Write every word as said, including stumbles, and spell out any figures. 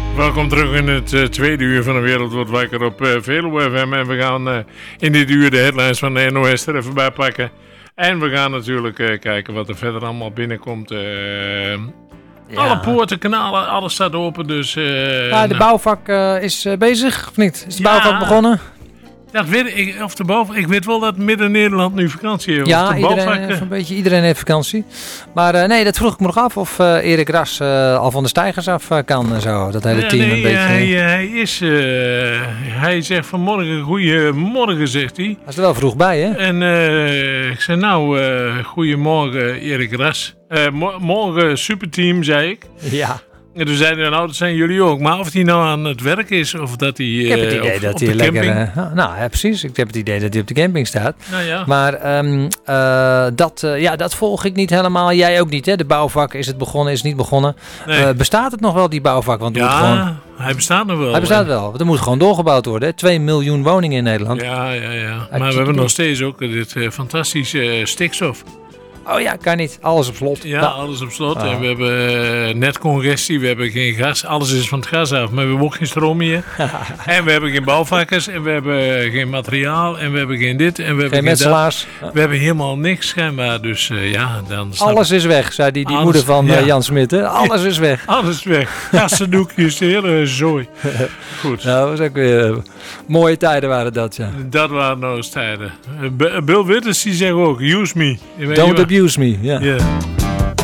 Welkom terug in het uh, tweede uur van de Wereld wordt wakker op uh, Veluwe F M. En we gaan uh, in dit uur de headlines van de N O S er even bij pakken. En we gaan natuurlijk uh, kijken wat er verder allemaal binnenkomt. Uh, ja. Alle poorten, kanalen, alles staat open. Dus, uh, ja, de nou. bouwvak uh, is uh, bezig, of niet? Is de ja. bouwvak begonnen? Dat weet ik, of de bouw, ik weet wel dat Midden-Nederland nu vakantie heeft. Ja, de iedereen, bouwvak, uh, een beetje, iedereen heeft vakantie. Maar uh, nee, dat vroeg ik me nog af of uh, Erik Ras uh, al van de stijgers af uh, kan en zo. Dat hele ja, team nee, een beetje... Hij, hij is, uh, hij zegt vanmorgen, goeiemorgen zegt hij. Hij is er wel vroeg bij, hè? En uh, ik zei nou, uh, goeiemorgen Erik Ras. Uh, mo- morgen superteam, zei ik. Ja. En toen zeiden we, nou, dat zijn jullie ook. Maar of hij nou aan het werk is, of dat hij uh, Ik heb het idee op, dat op hij de lekker... camping... Uh, nou, ja, precies. Ik heb het idee dat hij op de camping staat. Nou ja. Maar um, uh, dat, uh, ja, dat volg ik niet helemaal. Jij ook niet, hè? De bouwvak, is het begonnen, is het niet begonnen? Nee. Uh, bestaat het nog wel, die bouwvak? Want er Ja, moet gewoon... hij bestaat nog wel. Hij bestaat wel. Want er moet gewoon doorgebouwd worden, hè? twee miljoen woningen in Nederland. Ja, ja, ja. Maar we hebben nog steeds ook dit uh, fantastische uh, stikstof. Oh ja, kan niet. Alles op slot. Ja, nou. alles op slot. Ah. En we hebben uh, net congestie, we hebben geen gas. Alles is van het gas af, maar we hebben ook geen stroom meer. En we hebben geen bouwvakkers, en we hebben geen materiaal, en we hebben geen dit, en we hebben Geen geen metselaars. dat. We hebben helemaal niks schijnbaar, dus uh, ja, dan... Alles is weg, zei die, die Alles, moeder van uh, ja. Jan Smit. Hè? Alles is weg. Alles weg. Kassendoekjes, de hele zooi. Goed. Nou, dat was ook weer uh, mooie tijden waren dat, ja. Dat waren nou eens tijden. Uh, B- Bill Withers die zegt ook, use me. Je weet Don't niet wat- abuse me, ja. Ja.